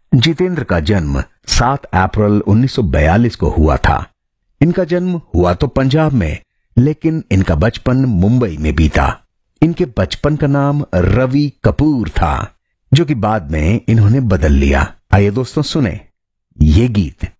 जितेंद्र का जन्म 7 अप्रैल 1942 को हुआ था। इनका जन्म हुआ तो पंजाब में, लेकिन इनका बचपन मुंबई में बीता। इनके बचपन का नाम रवि कपूर था, जो कि बाद में इन्होंने बदल लिया। आइए दोस्तों सुने ये गीत।